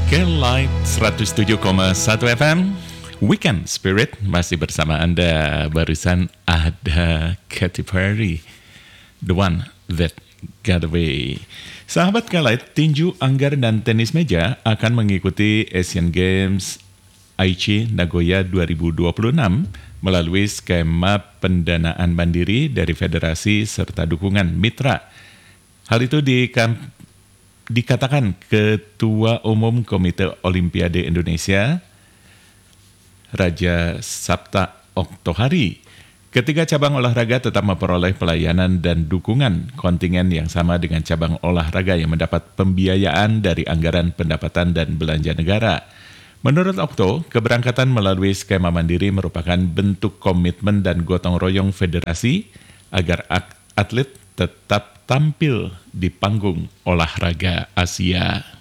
Light 107,1 FM Weekend Spirit masih bersama Anda. Barusan ada Katy Perry, The One That Got Away. Sahabat Light, tinju, anggar, dan tenis meja akan mengikuti Asian Games Aichi Nagoya 2026 melalui skema pendanaan mandiri dari federasi serta dukungan mitra. Hal itu dikatakan Ketua Umum Komite Olimpiade Indonesia, Raja Sabta Oktohari. Ketiga cabang olahraga tetap memperoleh pelayanan dan dukungan kontingen yang sama dengan cabang olahraga yang mendapat pembiayaan dari anggaran pendapatan dan belanja negara. Menurut Okto, keberangkatan melalui skema mandiri merupakan bentuk komitmen dan gotong royong federasi agar atlet tetap tampil di panggung olahraga Asia.